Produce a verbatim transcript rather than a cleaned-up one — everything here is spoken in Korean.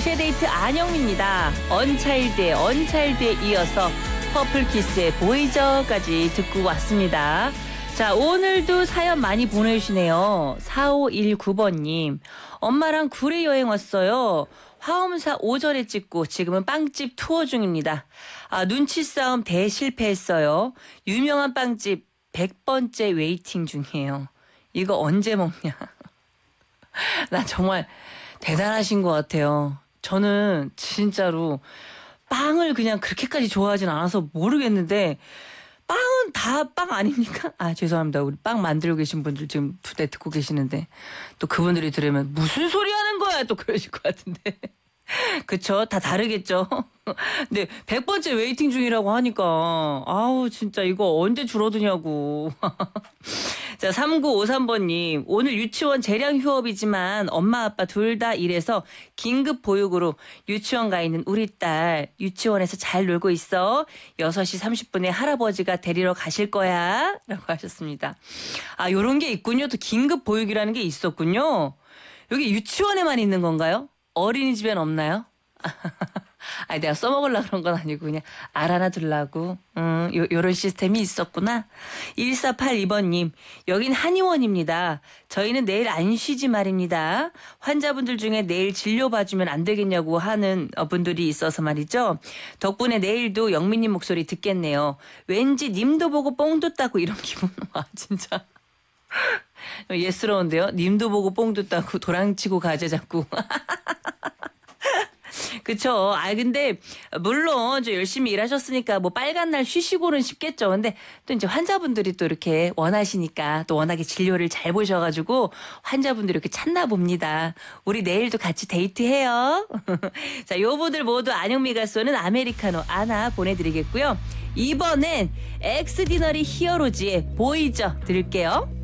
동시에 데이트 안영미입니다. 언차일드의 언차일드에 이어서 퍼플키스의 보이저까지 듣고 왔습니다. 자, 오늘도 사연 많이 보내주시네요. 사오일구 번님. 엄마랑 구례 여행 왔어요. 화엄사 오전에 찍고 지금은 빵집 투어 중입니다. 아, 눈치 싸움 대실패했어요. 유명한 빵집 백 번째 웨이팅 중이에요. 이거 언제 먹냐. 나 정말 대단하신 것 같아요. 저는 진짜로 빵을 그냥 그렇게까지 좋아하진 않아서 모르겠는데 빵은 다 빵 아닙니까? 아, 죄송합니다. 우리 빵 만들고 계신 분들 지금 두 대 듣고 계시는데 또 그분들이 들으면 무슨 소리 하는 거야 또 그러실 것 같은데. 그쵸? 다 다르겠죠? 근데 백 번째 웨이팅 중이라고 하니까 아우 진짜 이거 언제 줄어드냐고. 자, 삼구오삼 번님. 오늘 유치원 재량 휴업이지만 엄마 아빠 둘 다 일해서 긴급 보육으로 유치원 가 있는 우리 딸 유치원에서 잘 놀고 있어. 여섯 시 삼십 분에 할아버지가 데리러 가실 거야 라고 하셨습니다. 아, 요런 게 있군요. 또 긴급 보육이라는 게 있었군요. 여기 유치원에만 있는 건가요? 어린이집엔 없나요? 아니, 내가 써먹으려고 그런 건 아니고 그냥 알아나 둘라고. 음, 요, 요런 시스템이 있었구나. 일사팔이 번님. 여긴 한의원입니다. 저희는 내일 안 쉬지 말입니다. 환자분들 중에 내일 진료 봐주면 안 되겠냐고 하는 분들이 있어서 말이죠. 덕분에 내일도 영민님 목소리 듣겠네요. 왠지 님도 보고 뽕도 따고 이런 기분. 와, 진짜. 예스러운데요. 님도 보고 뽕도 따고 도랑치고 가재 잡고. 그쵸. 아, 근데, 물론, 저 열심히 일하셨으니까, 뭐, 빨간 날 쉬시고는 싶겠죠. 근데, 또 이제 환자분들이 또 이렇게 원하시니까, 또 워낙에 진료를 잘 보셔가지고, 환자분들이 이렇게 찾나 봅니다. 우리 내일도 같이 데이트해요. 자, 요 분들 모두 안영미가 쏘는 아메리카노 하나 보내드리겠고요. 이번엔 엑스디너리 히어로즈의 보이저 들을게요.